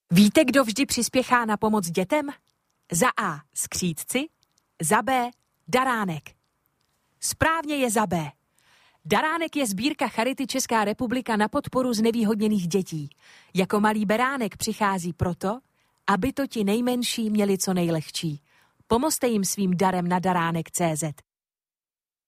Víte, kdo vždy přispěchá na pomoc dětem? Za A. skřídci, za B. daránek. Správně je za B. Daránek je sbírka Charity Česká republika na podporu znevýhodněných dětí. Jako malý beránek přichází proto, aby to ti nejmenší měli co nejlehčí. Pomozte jim svým darem na daránek.cz.